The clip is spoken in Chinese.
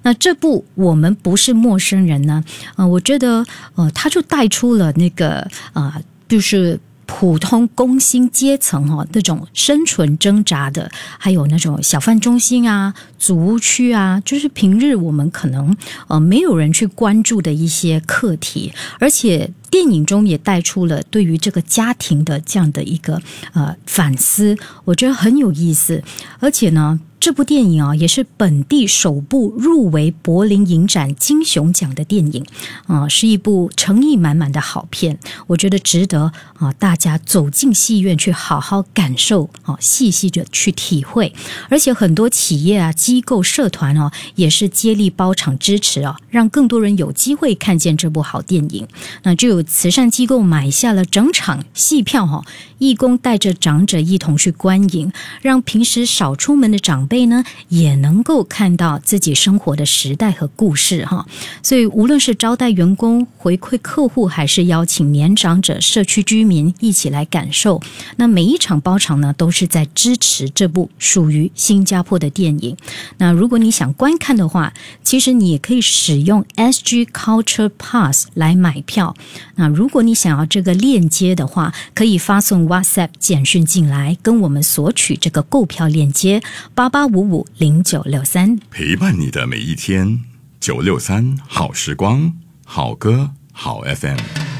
那这部我们不是陌生人呢，我觉得他就带出了那个就是普通工薪阶层那种生存挣扎的，还有那种小贩中心啊、祖屋区啊，就是平日我们可能没有人去关注的一些课题，而且电影中也带出了对于这个家庭的这样的一个反思，我觉得很有意思。而且呢，这部电影也是本地首部入围柏林影展金熊奖的电影，是一部诚意满满的好片，我觉得值得大家走进戏院去好好感受，细细的去体会。而且很多企业啊、机构、社团也是接力包场支持让更多人有机会看见这部好电影。那就有慈善机构买下了整场戏票，义工带着长者一同去观影，让平时少出门的长辈呢也能够看到自己生活的时代和故事所以无论是招待员工、回馈客户，还是邀请年长者、社区居民一起来感受，那每一场包场呢都是在支持这部属于新加坡的电影。那如果你想观看的话，其实你也可以使用 SG Culture Pass 来买票。那如果你想要这个链接的话，可以发送 WhatsApp 简讯进来，跟我们索取这个购票链接88550963， 陪伴你的每一天，963好时光，好歌好 FM。